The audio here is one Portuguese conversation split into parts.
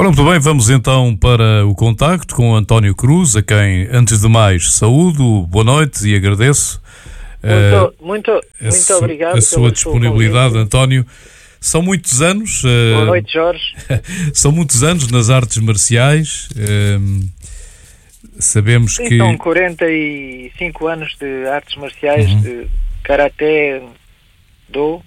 Ora, muito bem, vamos então para o contacto com o António Cruz, a quem, antes de mais, saúdo, boa noite e agradeço muito obrigado a sua disponibilidade, António. São muitos anos. Boa noite, Jorge. São muitos anos nas artes marciais. Sabemos que... São 45 anos de artes marciais, de Karaté, Do,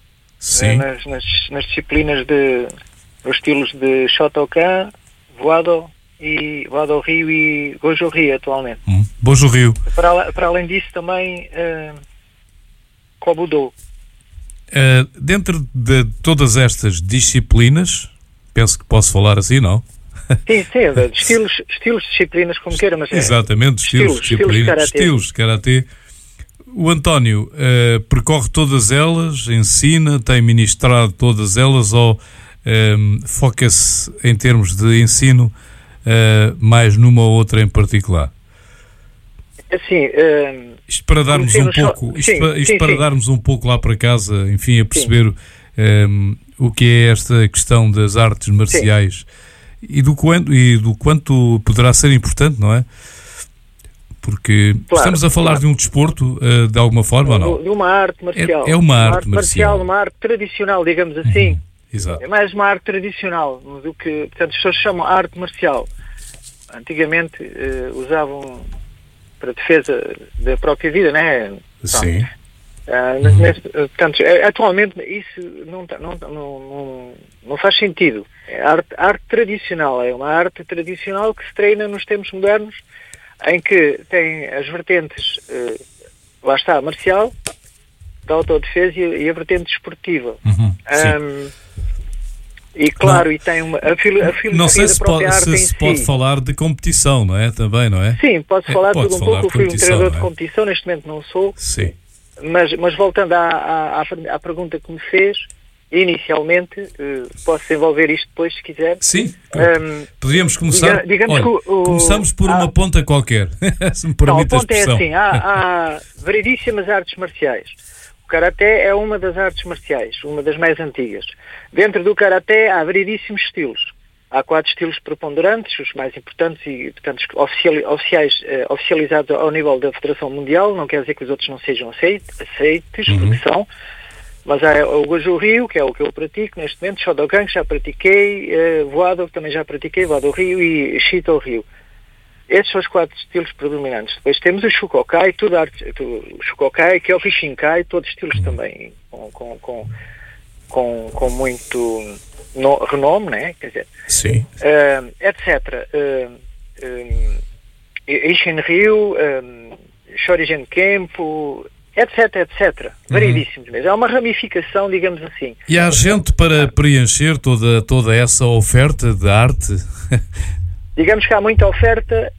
nas disciplinas os estilos de Shotokan, Voado Ryu e Goju Ryu atualmente. Goju Ryu. Para além disso também Kobudo. Dentro de todas estas disciplinas, penso que posso falar assim, não? Sim, estilos de disciplinas, como queira, mas exatamente, estilos de Karatê. O António percorre todas elas, ensina, tem ministrado todas elas, ou foca-se em termos de ensino mais numa ou outra em particular? Assim, isto para darmos um pouco, darmos um pouco lá para casa, enfim, a perceber o que é esta questão das artes marciais e do quanto poderá ser importante, não é? Porque estamos a falar de um desporto, de alguma forma, ou não? De uma arte marcial. É uma arte marcial. Uma arte tradicional, digamos assim. Exato. É mais uma arte tradicional do que, portanto, as pessoas chamam arte marcial. Antigamente usavam para defesa da própria vida, não é? Sim. Portanto, atualmente isso não faz sentido. É arte tradicional, é uma arte tradicional que se treina nos tempos modernos, em que tem as vertentes, lá está, marcial, da autodefesa e a vertente desportiva. E claro, e tem a filosofia não sei da própria arte em si. Se pode falar de competição, não é? Também, não é? Sim, posso falar tudo um pouco. Eu fui um treinador de é? competição, neste momento não sou. Sim. Mas voltando à pergunta que me fez, inicialmente, posso desenvolver isto depois, se quiser. Sim, poderíamos começar. Começamos por uma ponta qualquer, se me permite a expressão. A ponta é assim, há variedíssimas artes marciais. O Karaté é uma das artes marciais, uma das mais antigas. Dentro do Karaté há variedíssimos estilos. Há 4 estilos preponderantes, os mais importantes e, portanto, oficializados ao nível da Federação Mundial. Não quer dizer que os outros não sejam aceitos, porque são. Mas há o Goju Ryu, que é o que eu pratico neste momento, Shotokan, que já pratiquei, Voado, que também já pratiquei, Voado Ryu e Shito Ryu. Esses são os 4 estilos predominantes. Depois temos o Shukokai, o Shukokai, que é o Rishinkai, todos estilos também com muito renome, né? Quer dizer, sim. etc. Ishin Ryu, Shorigen Kempo, etc. Variedíssimos mesmo. É uma ramificação, digamos assim. E há gente para preencher toda essa oferta de arte? Digamos que há muita oferta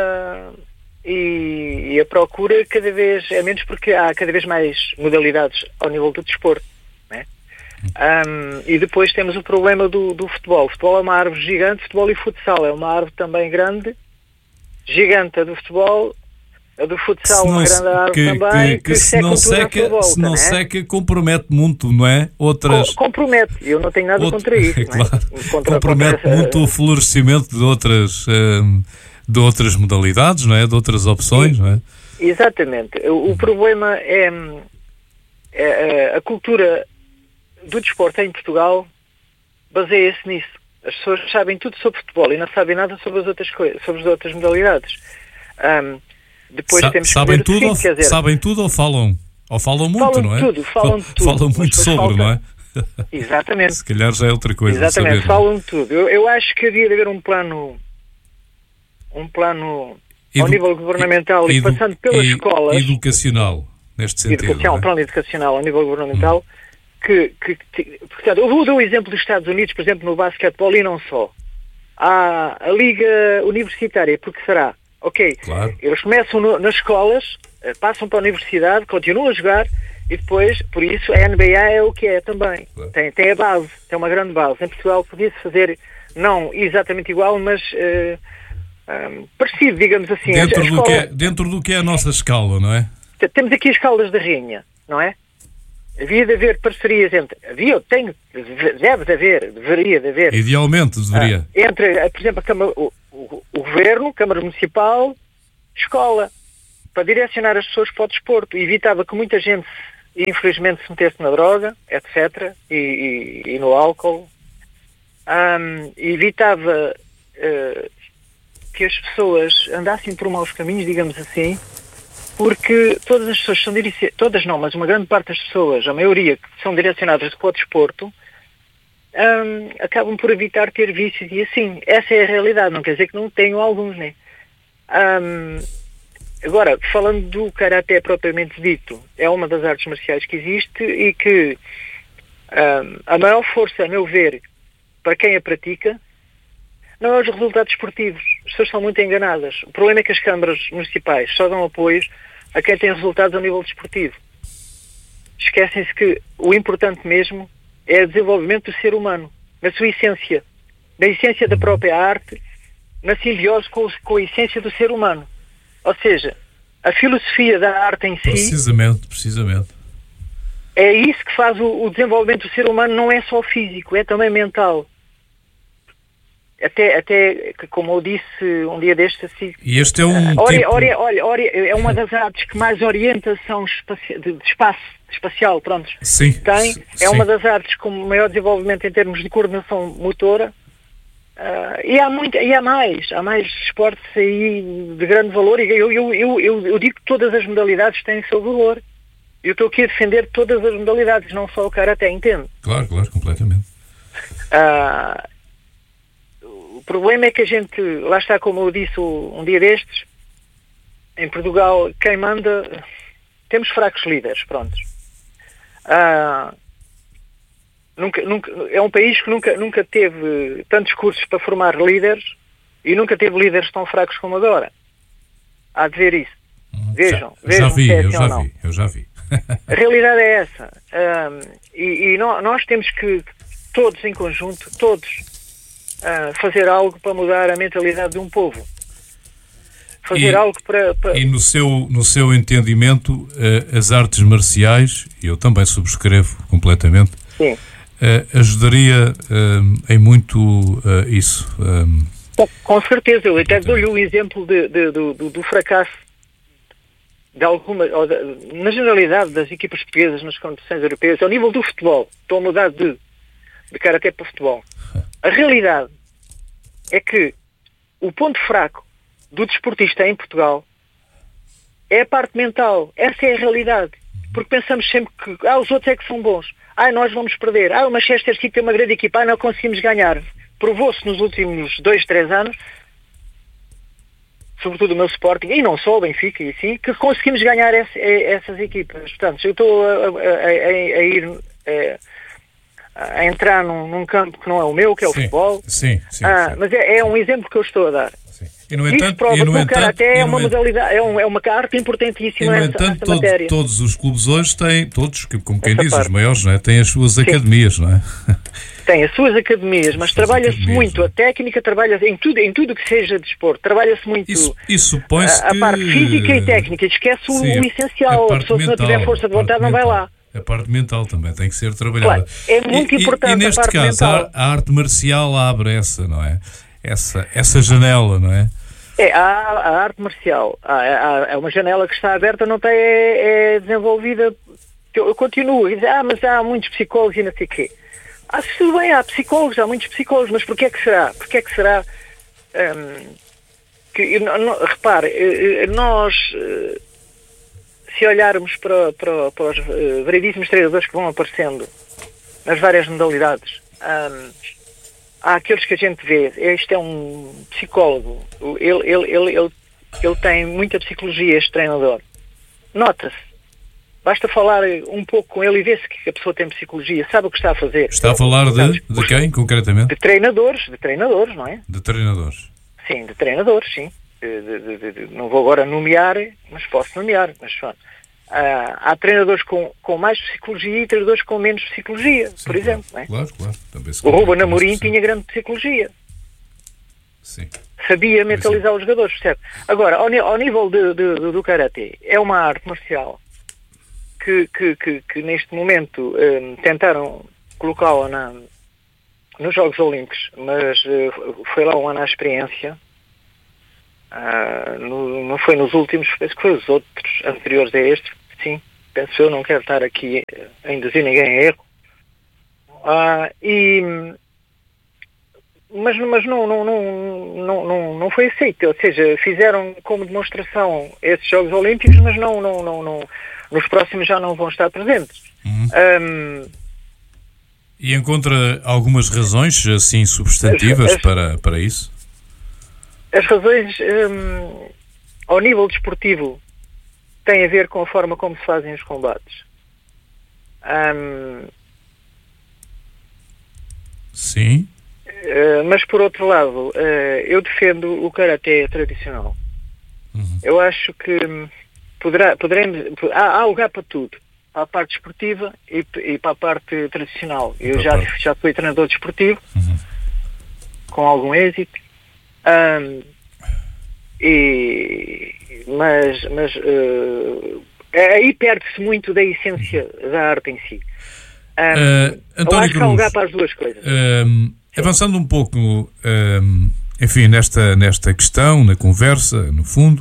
e a procura cada vez é menos, porque há cada vez mais modalidades ao nível do desporto, né? E depois temos o problema do futebol. O futebol é uma árvore gigante, futebol e futsal é uma árvore também grande, gigante. A do futebol, a do futsal, uma grande árvore também, que se não seca, compromete muito, não é? Compromete, eu não tenho nada contra isso. Claro. Compromete muito o florescimento de outras modalidades, não é? De outras opções, não é? Exatamente. O problema é a cultura do desporto em Portugal baseia-se nisso. As pessoas sabem tudo sobre futebol e não sabem nada sobre as outras coisas, sobre as outras modalidades. Depois temos sabem tudo, sabem tudo ou falam? Ou falam muito, não é? Falam tudo. Falam muito sobre, não é? Exatamente. Se calhar já é outra coisa. Exatamente, saber, falam tudo. Eu acho que havia de haver um plano ao nível governamental e passando pelas escolas. Educacional, neste sentido. Um plano educacional ao nível governamental portanto, eu vou dar o exemplo dos Estados Unidos, por exemplo, no basquetebol e não só. Há a liga universitária, porque será? Ok, claro. Eles começam nas escolas, passam para a universidade, continuam a jogar e depois, por isso, a NBA é o que é também. Claro. Tem a base, tem uma grande base. Em Portugal podia-se fazer, não exatamente igual, mas parecido, digamos assim. Dentro do que é a nossa escala, não é? Temos aqui as Caldas da Rainha, não é? Havia de haver parcerias entre... deveria de haver. Idealmente deveria. Entre, por exemplo, o Governo, Câmara Municipal, Escola, para direcionar as pessoas para o desporto. Evitava que muita gente, infelizmente, se metesse na droga, etc., e no álcool. Evitava que as pessoas andassem por maus caminhos, digamos assim, porque todas as pessoas são todas não, mas uma grande parte das pessoas, a maioria que são direcionadas para o desporto, acabam por evitar ter vícios e assim. Essa é a realidade, não quer dizer que não tenham alguns, né? Agora, falando do Karaté propriamente dito, é uma das artes marciais que existe e que a maior força, a meu ver, para quem a pratica, não é os resultados esportivos. As pessoas são muito enganadas. O problema é que as câmaras municipais só dão apoios a quem tem resultados ao nível desportivo. Esquecem-se que o importante mesmo é o desenvolvimento do ser humano, na sua essência, na essência da própria arte, na simbiose com a essência do ser humano. Ou seja, a filosofia da arte em si... Precisamente. É isso que faz o desenvolvimento do ser humano, não é só físico, é também mental. Até como eu disse um dia destes, assim... E este é um é uma das artes que mais orientação espacial, pronto, sim, tem. É uma das artes com maior desenvolvimento em termos de coordenação motora. E há mais esportes aí de grande valor. E eu digo que todas as modalidades têm o seu valor. Eu estou aqui a defender todas as modalidades, não só o Karaté, entendo. Claro, completamente. O problema é que a gente, lá está, como eu disse um dia destes, em Portugal, quem manda, temos fracos líderes, pronto. É um país que nunca teve tantos cursos para formar líderes e nunca teve líderes tão fracos como agora. Há de ver isso. Vejam eu já vi. A realidade é essa. Nós temos que, todos em conjunto, fazer algo para mudar a mentalidade de um povo. Algo para... E no seu entendimento, as artes marciais, e eu também subscrevo completamente, sim, ajudaria em muito isso. Bom, com certeza, eu até dou-lhe o exemplo do fracasso de alguma, na generalidade das equipas portuguesas nas competições europeias, ao nível do futebol. Estou a mudar de Karaté para futebol. A realidade é que o ponto fraco do desportista em Portugal é a parte mental. Essa é a realidade. Porque pensamos sempre que os outros é que são bons. Nós vamos perder. O Manchester City tem uma grande equipa. Não conseguimos ganhar. Provou-se nos últimos 2-3 anos, sobretudo o meu Sporting, e não só o Benfica, e assim, que conseguimos ganhar essas equipas. Portanto, eu estou a entrar num campo que não é o meu, que é o futebol. Sim. Mas é um exemplo que eu estou a dar. Sim. E no entanto, prova que o Karaté é uma modalidade, é uma arte importantíssima nessa matéria. Todos os clubes hoje têm, como quem diz, os maiores, não é? Têm as suas academias, não é? Tem as suas academias, mas trabalha-se muito. A técnica trabalha em tudo que seja desporto. Trabalha-se muito isso supõe-se a parte física e técnica. Esquece o essencial. A pessoa, se não tiver força de vontade, não vai lá. A parte mental também tem que ser trabalhada. Claro, é muito importante. E neste caso, a arte marcial abre essa, não é? Essa janela, não é? A arte marcial é uma janela que está aberta, não é desenvolvida. Eu continuo a dizer, mas há muitos psicólogos e não sei o quê. Tudo bem, há muitos psicólogos, mas porquê é que será? Repare, nós, se olharmos para os variedíssimos treinadores que vão aparecendo nas várias modalidades, há aqueles que a gente vê, este é um psicólogo, ele tem muita psicologia, este treinador. Nota-se. Basta falar um pouco com ele e ver-se que a pessoa tem psicologia, sabe o que está a fazer. Está a falar de quem, concretamente? De treinadores, não é? De treinadores. Sim, de treinadores, sim. Não vou agora nomear, mas posso nomear. Mas, há treinadores com mais psicologia e treinadores com menos psicologia, sim, por exemplo. Não é? Claro. O Ruben Amorim tinha grande psicologia. Sim. Sabia mentalizar os jogadores, percebe? Agora, ao nível do Karaté, é uma arte marcial que neste momento tentaram colocá-la nos Jogos Olímpicos, mas foi lá um ano à experiência. Não foi nos últimos, penso que foi os outros anteriores a este. Sim, penso eu, não quero estar aqui a induzir ninguém a erro. Mas não foi aceito, ou seja, fizeram como demonstração esses Jogos Olímpicos, mas não, nos próximos já não vão estar presentes. E encontra algumas razões assim substantivas para isso? As razões ao nível desportivo têm a ver com a forma como se fazem os combates. Sim. Mas por outro lado, eu defendo o karaté tradicional. Eu acho que há lugar para tudo, para a parte desportiva e para a parte tradicional. Eu já fui treinador desportivo com algum êxito, mas aí perde-se muito da essência da arte em si. Eu acho que há lugar para as duas coisas. Avançando um pouco, enfim, nesta questão, na conversa, no fundo,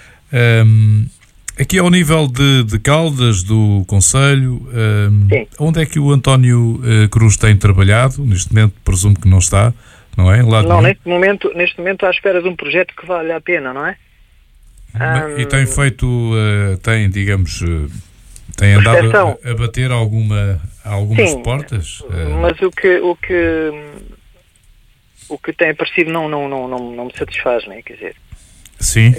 aqui ao nível de Caldas, do Conselho, onde é que o António Cruz tem trabalhado? Neste momento, presumo que não está, não é? Não, neste momento estou à espera de um projeto que vale a pena, não é? E tem feito, digamos, tem andado a bater algumas portas? Mas o que tem aparecido não me satisfaz, não é? Quer dizer, sim.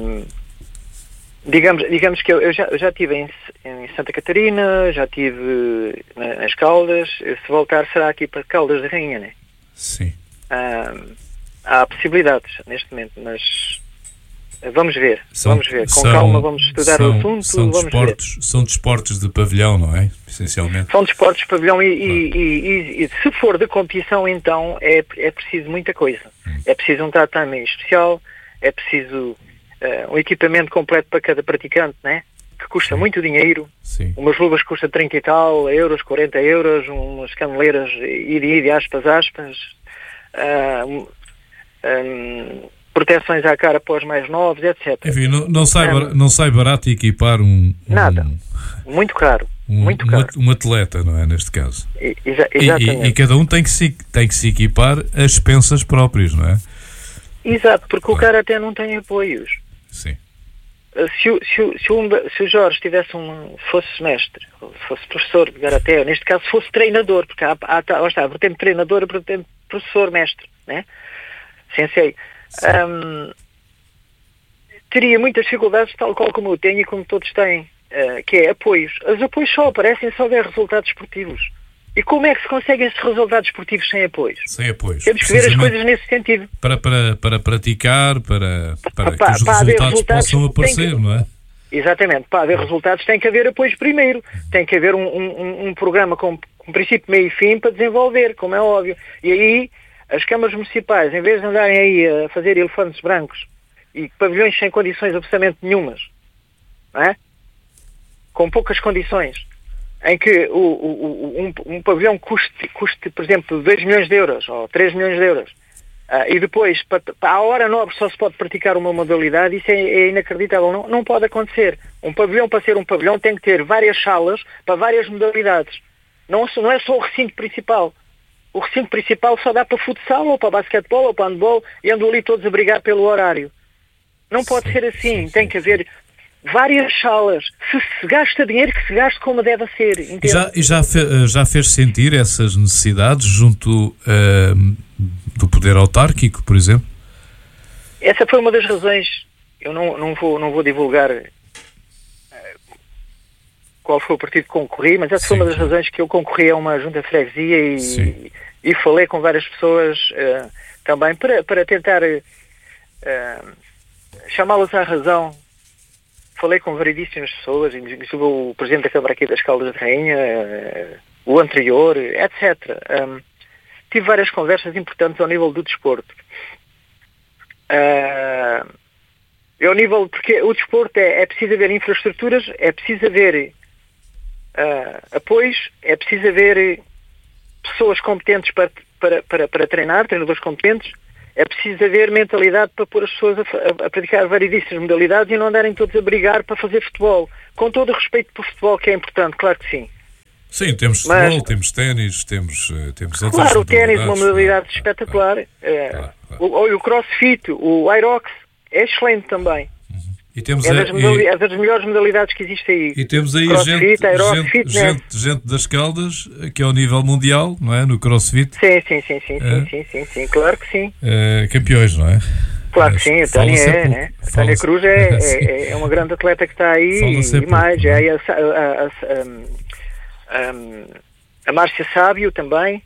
Digamos que eu já estive em Santa Catarina, já estive nas Caldas. Se voltar será aqui para Caldas da Rainha, não é? Sim. Há possibilidades neste momento, mas vamos ver. Com calma vamos estudar o assunto. São desportos de pavilhão, não é? Essencialmente. São desportos de pavilhão e se for de competição, então é preciso muita coisa. É preciso um tratamento especial, é preciso um equipamento completo para cada praticante, né? Que custa muito dinheiro. Sim. Umas luvas custam 30 e tal euros, 40 euros, umas caneleiras, aspas, proteções à cara para os mais novos, etc. Enfim, não sai barato equipar nada. Muito caro. Muito caro. Um atleta, não é, neste caso. Exatamente. E cada um tem que se equipar às expensas próprias, não é? Exato, porque o cara até não tem apoios. Sim. Se o Jorge fosse mestre, fosse professor de karaté, neste caso fosse treinador, porque há a vertente treinador e a vertente professor mestre, né? Sensei. Teria muitas dificuldades, tal qual como eu tenho e como todos têm, que é apoios. Os apoios só aparecem se houver resultados esportivos. E como é que se conseguem esses resultados esportivos sem apoios? Sem apoios. Temos que ver as coisas nesse sentido. Para praticar, para que os resultados possam aparecer, não é? Exatamente. Para haver resultados tem que haver apoios primeiro. Tem que haver um programa com princípio, meio e fim para desenvolver, como é óbvio. E aí as câmaras municipais, em vez de andarem aí a fazer elefantes brancos e pavilhões sem condições absolutamente nenhumas, não é? Com poucas condições, em que um pavilhão custe, por exemplo, 2 milhões de euros ou 3 milhões de euros, e depois, à hora nobre, só se pode praticar uma modalidade, isso é inacreditável. Não pode acontecer. Um pavilhão, para ser um pavilhão, tem que ter várias salas para várias modalidades. Não é só o recinto principal. O recinto principal só dá para futsal, ou para basquetebol, ou para handball, e andam ali todos a brigar pelo horário. Não pode ser assim. Tem que haver várias salas. Se gasta dinheiro, que se gaste como deve ser. E já fez sentir essas necessidades junto do poder autárquico, por exemplo? Essa foi uma das razões. Eu não vou divulgar qual foi o partido que concorri, mas essa foi uma das razões que eu concorri a uma junta de freguesia e falei com várias pessoas também para tentar chamá-las à razão. Falei com variedíssimas pessoas, inclusive o presidente da Câmara aqui das Caldas de Rainha, o anterior, etc. Tive várias conversas importantes ao nível do desporto. Ao nível, porque o desporto é preciso haver infraestruturas, é preciso haver apoios, é preciso haver pessoas competentes para treinar, treinadores competentes, é preciso haver mentalidade para pôr as pessoas a praticar variedíssimas modalidades e não andarem todos a brigar para fazer futebol. Com todo o respeito por futebol, que é importante, claro que sim. Sim, temos futebol, temos ténis, temos outras claro, o ténis é uma modalidade espetacular. Claro. O crossfit, o Aerox, é excelente também. E temos é das melhores modalidades que existem aí. E temos aí gente das Caldas, que é ao nível mundial, não é? No crossfit. Sim, claro que sim. Campeões, não é? Claro que sim, a Tânia né? A Tânia Cruz é uma grande atleta que está aí e mais. A Márcia Sábio também.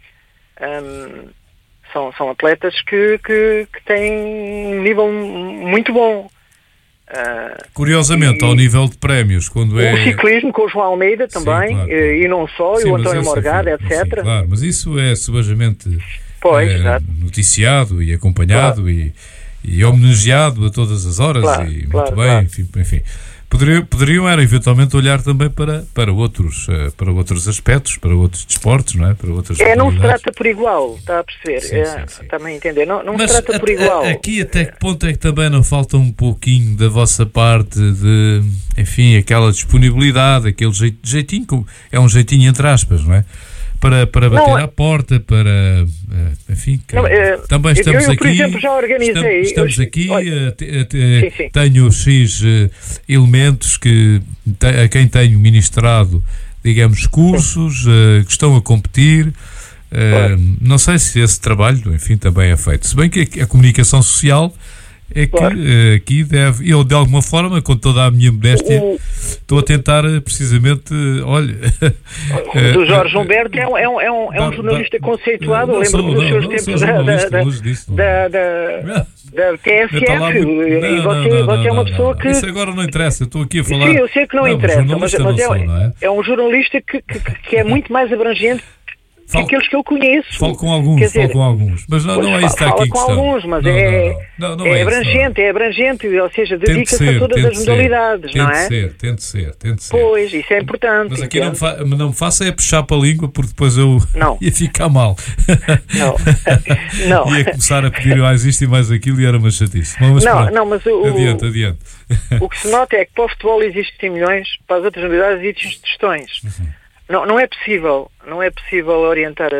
São atletas que têm um nível muito bom. Curiosamente, ao nível de prémios, quando o ciclismo com o João Almeida também, sim, claro. E não só, sim, e o António Morgado, etc. Sim, claro, mas isso é subajamente noticiado e acompanhado, claro. e homenageado a todas as horas, claro, e muito claro, bem, claro. Enfim. Poderiam era eventualmente olhar também para outros aspectos, para outros desportos, não é? Para outras não se trata por igual, está a perceber? Sim. Está-me a entender? Não se trata por igual. Aqui até que ponto é que também não falta um pouquinho da vossa parte de, enfim, aquela disponibilidade, aquele jeitinho, é um jeitinho entre aspas, não é? Para bater à porta, para... enfim, também estamos aqui... por exemplo, já organizei... Estamos aqui, tenho X elementos a quem tenho ministrado, digamos, cursos, que estão a competir. Não sei se esse trabalho, enfim, também é feito. Se bem que a comunicação social... é que aqui deve, eu de alguma forma, com toda a minha modéstia, estou a tentar precisamente, olha... O Jorge Humberto é um jornalista conceituado, lembro-me dos seus tempos da TSF, e você é uma pessoa que... Isso agora não interessa, eu estou aqui a falar... Sim, eu sei que não interessa, mas é um jornalista que é muito mais abrangente aqueles que eu conheço. Falo com alguns, mas não é isso que está aqui em questão. Fala com alguns, mas é abrangente, ou seja, dedica-se a todas as modalidades, não é? Tem de ser. Pois, isso é importante. Mas aqui não me faça é puxar para a língua, porque depois eu ia ficar mal. Não. Ia começar a pedir mais isto e mais aquilo e era uma chatice. Mas adiante. O que se nota é que para o futebol existem milhões, para as outras modalidades existem questões. Não é possível orientar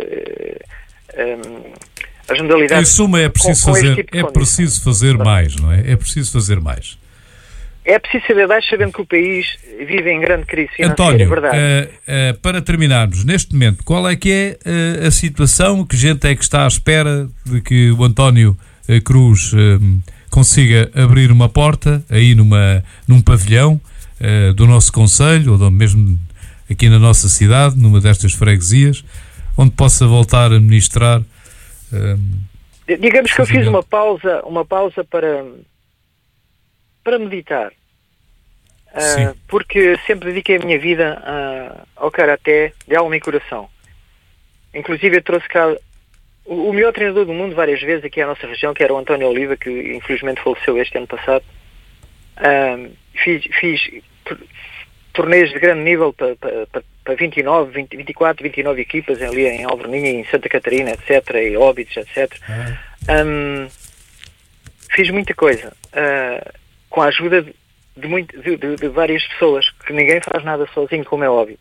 as modalidades. Em suma, é preciso fazer mais, não é? É preciso fazer mais. É preciso saber mais, sabendo que o país vive em grande crise financeira, António, é verdade. Para terminarmos, neste momento, qual é que é a situação? Que gente é que está à espera de que o António Cruz consiga abrir uma porta aí num pavilhão do nosso concelho, ou mesmo aqui na nossa cidade, numa destas freguesias, onde possa voltar a ministrar? Digamos que eu fiz uma pausa para meditar, porque sempre dediquei a minha vida ao karaté de alma e coração. Inclusive eu trouxe cá o melhor treinador do mundo várias vezes aqui à nossa região, que era o António Oliva, que infelizmente faleceu este ano passado. Fiz torneios de grande nível para 24, 29 equipas ali em Alverninha, em Santa Catarina, etc., e Óbidos, etc. Fiz muita coisa, com a ajuda de várias pessoas, que ninguém faz nada sozinho, como é óbvio.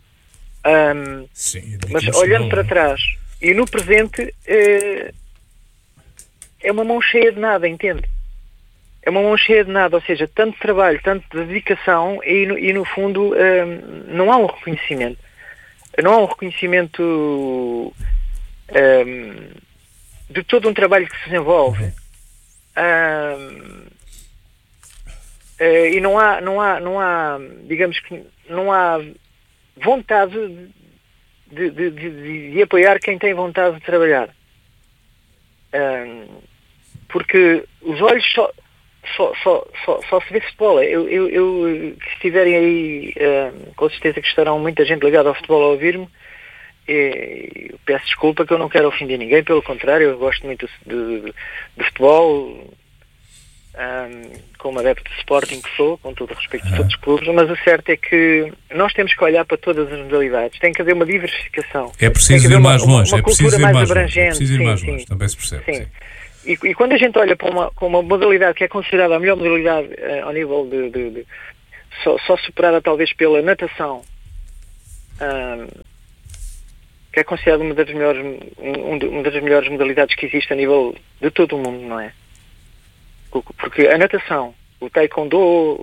Mas olhando para trás e no presente, é uma mão cheia de nada, entende? É uma mão cheia de nada, ou seja, tanto trabalho, tanto dedicação e no fundo não há um reconhecimento. Não há um reconhecimento de todo um trabalho que se desenvolve. E não há, digamos que não há vontade de apoiar quem tem vontade de trabalhar. Porque os olhos só se vê futebol. Eu que estiverem aí, com certeza que estarão muita gente ligada ao futebol a ouvir-me. Eu peço desculpa, que eu não quero ofender ninguém, pelo contrário, eu gosto muito de futebol. como adepto de Sporting que sou, com todo o respeito de todos os clubes, mas o certo é que nós temos que olhar para todas as modalidades. Tem que haver uma diversificação. É preciso ir mais longe. Uma cultura mais abrangente. É preciso ir mais longe, também se percebe. Sim. E quando a gente olha para uma modalidade que é considerada a melhor modalidade ao nível de só superada talvez pela natação, que é considerada uma das melhores modalidades que existe a nível de todo o mundo, não é? Porque a natação, o taekwondo,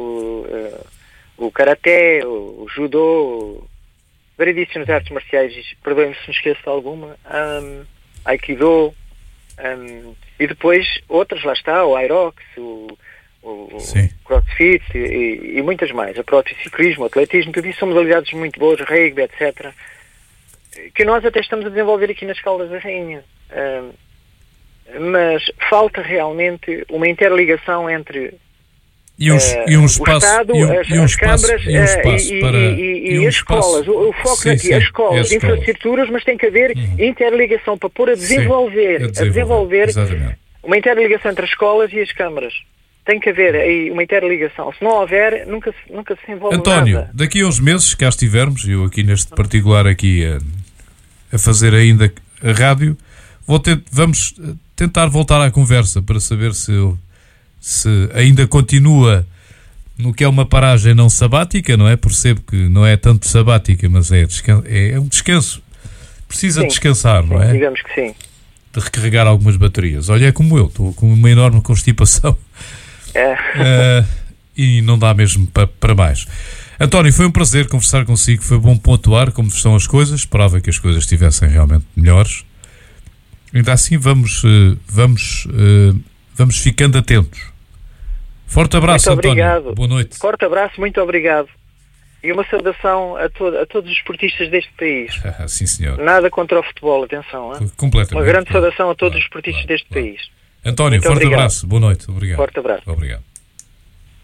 o karaté, o judô, variedíssimas artes marciais, perdoem-me se me esqueço de alguma, aikido, e depois outras, lá está, o Aerox, o crossfit e muitas mais, a ciclismo, o atletismo, tudo isso são modalidades muito boas, rugby, etc., que nós até estamos a desenvolver aqui nas Caldas da Rainha. Mas falta realmente uma interligação entre o Estado, as câmaras e as escolas. O foco aqui, as escolas, infraestruturas, mas tem que haver interligação para pôr a desenvolver uma interligação entre as escolas e as câmaras. Tem que haver aí uma interligação. Se não houver, nunca se envolve António, nada. daqui a uns meses, cá estivermos, eu aqui neste particular aqui a fazer ainda a rádio, vamos tentar voltar à conversa para saber se ainda continua no que é uma paragem não sabática, não é? Percebo que não é tanto sabática, mas é um descanso. Precisa descansar, não é? Digamos que sim. De recarregar algumas baterias. Olha, é como eu, estou com uma enorme constipação. E não dá mesmo para mais. António, foi um prazer conversar consigo, foi bom pontuar como estão as coisas, esperava que as coisas estivessem realmente melhores. Ainda assim vamos ficando atentos. Forte abraço, muito António. Obrigado. Boa noite. Forte abraço, muito obrigado. E uma saudação a todos os esportistas deste país. Sim, senhor. Nada contra o futebol, atenção. Completamente. Uma grande saudação a todos os esportistas deste país. António, muito forte obrigado. abraço. Boa noite. Obrigado. Forte abraço. Obrigado.